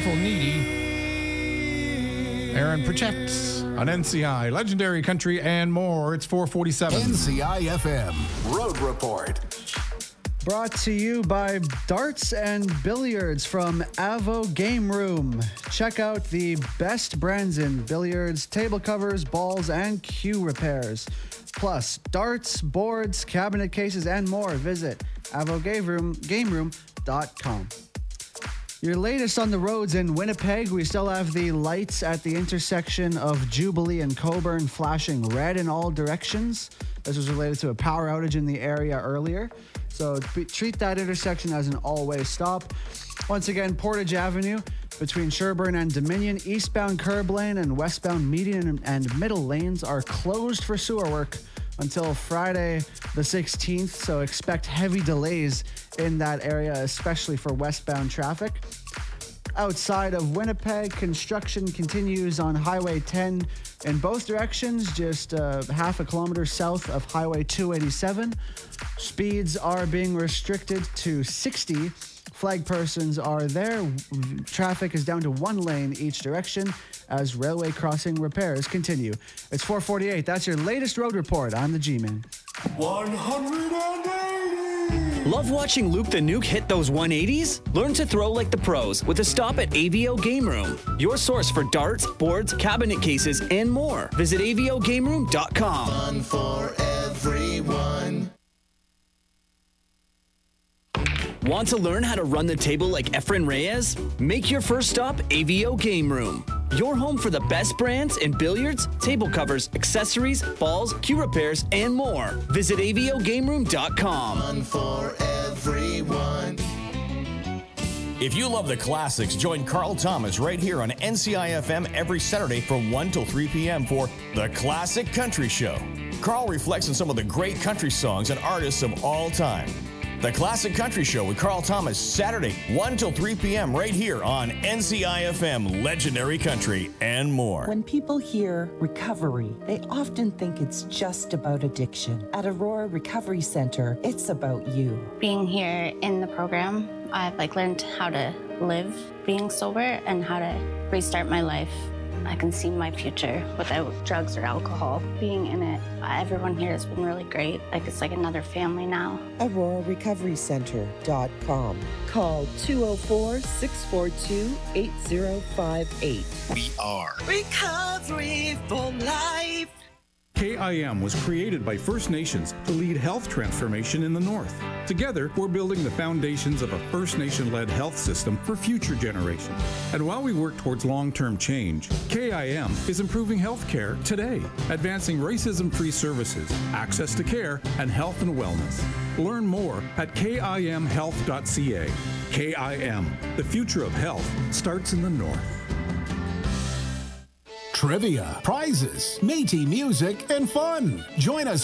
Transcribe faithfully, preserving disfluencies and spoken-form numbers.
Careful Needy. Aaron Protects on N C I, Legendary Country, and more. It's four forty-seven. N C I F M Road Report. Brought to you by Darts and Billiards from Avo Game Room. Check out the best brands in billiards, table covers, balls, and cue repairs. Plus, darts, boards, cabinet cases, and more. Visit avo game room game room dot com. Your latest on the roads in Winnipeg, we still have the lights at the intersection of Jubilee and Coburn flashing red in all directions. This was related to a power outage in the area earlier. So treat that intersection as an all-way stop. Once again, Portage Avenue between Sherbourne and Dominion, eastbound curb lane and westbound median and middle lanes are closed for sewer work until Friday the sixteenth. So expect heavy delays in that area, especially for westbound traffic. Outside of Winnipeg, construction continues on Highway ten in both directions, just uh, half a kilometer south of Highway two eighty-seven. Speeds are being restricted to sixty. Flag persons are there. Traffic is down to one lane each direction as railway crossing repairs continue. It's four forty-eight. That's your latest road report. I'm the G-Man. one hundred eighty! Love watching Luke the Nuke hit those one eighties? Learn to throw like the pros with a stop at A V O Game Room. Your source for darts, boards, cabinet cases, and more. Visit A V O game room dot com. Fun for everyone. Want to learn how to run the table like Efren Reyes? Make your first stop A V O Game Room. Your home for the best brands in billiards, table covers, accessories, balls, cue repairs, and more. Visit A V O game room dot com. Fun for everyone. If you love the classics, join Carl Thomas right here on N C I F M every Saturday from one till three p.m. for The Classic Country Show. Carl reflects on some of the great country songs and artists of all time. The Classic Country Show with Carl Thomas, Saturday, one till three p.m. right here on N C I F M, Legendary Country, and more. When people hear recovery, they often think it's just about addiction. At Aurora Recovery Center, it's about you. Being here in the program, I've like learned how to live being sober and how to restart my life. I can see my future without drugs or alcohol. Being in it, everyone here has been really great. Like it's like another family now. Aurora Recovery Center dot com. Call two oh four, six four two, eight oh five eight. We are Recovery for Life. K I M was created by First Nations to lead health transformation in the North. Together, we're building the foundations of a First Nation-led health system for future generations. And while we work towards long-term change, K I M is improving health care today, advancing racism-free services, access to care, and health and wellness. Learn more at K I M health dot C A. K I M, the future of health starts in the North. trivia, prizes, Métis music, and fun. Join us